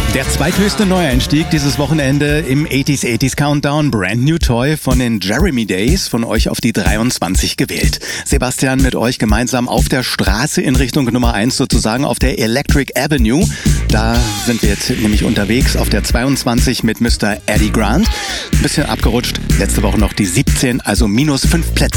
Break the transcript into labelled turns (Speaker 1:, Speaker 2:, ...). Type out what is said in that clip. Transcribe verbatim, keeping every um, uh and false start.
Speaker 1: Der zweithöchste Neueinstieg dieses Wochenende im achtziger achtziger Countdown, Brand New Toy von den Jeremy Days, von euch auf die dreiundzwanzig gewählt. Sebastian mit euch gemeinsam auf der Straße in Richtung Nummer eins, sozusagen auf der Electric Avenue. Da sind wir jetzt nämlich unterwegs auf der zweiundzwanzig mit Mister Eddie Grant. Ein bisschen abgerutscht, letzte Woche noch die siebzehn, also minus fünf Plätze.